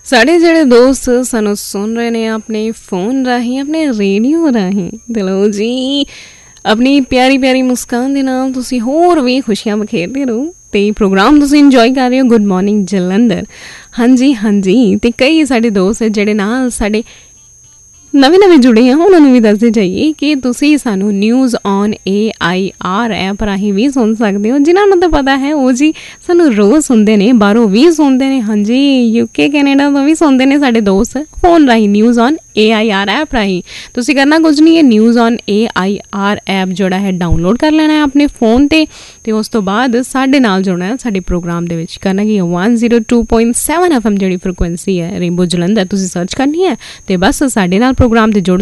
ਸਾਡੇ ਜਿਹੜੇ ਦੋਸਤ ਸਾਨੂੰ ਸੁਣ ਰਹੇ ਨੇ ਆਪਣੇ ਫੋਨ ਰਾਹੀਂ, ਆਪਣੇ ਰੇਡੀਓ ਰਾਹੀਂ, ਦਿਲੋਂ ਜੀ ਆਪਣੀ ਪਿਆਰੀ ਪਿਆਰੀ ਮੁਸਕਾਨ ਦੇ ਨਾਲ ਤੁਸੀਂ ਹੋਰ ਵੀ ਖੁਸ਼ੀਆਂ ਬਖੇਰਦੇ ਰਹੋ ਅਤੇ ਪ੍ਰੋਗਰਾਮ ਤੁਸੀਂ ਇੰਜੋਏ ਕਰ ਰਹੇ ਹੋ ਗੁੱਡ ਮਾਰਨਿੰਗ ਜਲੰਧਰ। ਹਾਂਜੀ ਹਾਂਜੀ, ਅਤੇ ਕਈ ਸਾਡੇ ਦੋਸਤ ਜਿਹੜੇ ਨਾਲ ਸਾਡੇ ਨਵੇਂ ਜੁੜੇ ਆ ਉਹਨਾਂ ਨੂੰ ਵੀ ਦੱਸਦੇ ਜਾਈਏ ਕਿ ਤੁਸੀਂ ਸਾਨੂੰ ਨਿਊਜ਼ ਔਨ AIR ਐਪ ਰਾਹੀਂ ਵੀ ਸੁਣ ਸਕਦੇ ਹੋ। ਜਿਨ੍ਹਾਂ ਨੂੰ ਤਾਂ ਪਤਾ ਹੈ ਉਹ ਜੀ ਸਾਨੂੰ ਰੋਜ਼ ਸੁਣਦੇ ਨੇ, ਬਾਹਰੋਂ ਵੀ ਸੁਣਦੇ ਨੇ, ਹਾਂਜੀ UK ਕੈਨੇਡਾ ਤੋਂ ਵੀ ਸੁਣਦੇ ਨੇ ਸਾਡੇ ਦੋਸਤ ਫੋਨ ਰਾਹੀਂ ਨਿਊਜ਼ ਔਨ AIR ਐਪ ਰਾਹੀਂ। ਤੁਸੀਂ ਕਰਨਾ ਕੁਝ ਨਹੀਂ ਹੈ, ਨਿਊਜ਼ ਔਨ AIR ਐਪ ਜਿਹੜਾ ਹੈ ਡਾਊਨਲੋਡ ਕਰ ਲੈਣਾ ਹੈ ਆਪਣੇ ਫੋਨ 'ਤੇ ਅਤੇ ਉਸ ਤੋਂ ਬਾਅਦ ਸਾਡੇ ਨਾਲ ਜੁੜਨਾ ਹੈ ਸਾਡੇ ਪ੍ਰੋਗਰਾਮ ਦੇ ਵਿੱਚ। ਕਰਨਾ ਕੀ 102.7 FM ਜਿਹੜੀ ਫ੍ਰੀਕੁਐਂਸੀ ਹੈ ਰੇਨਬੋ ਜਲੰਧਰ ਤੁਸੀਂ ਸਰਚ ਕਰਨੀ ਹੈ ਅਤੇ ਬਸ ਸਾਡੇ ਨਾਲ ਪ੍ਰੋਗਰਾਮ 'ਤੇ ਜੁੜ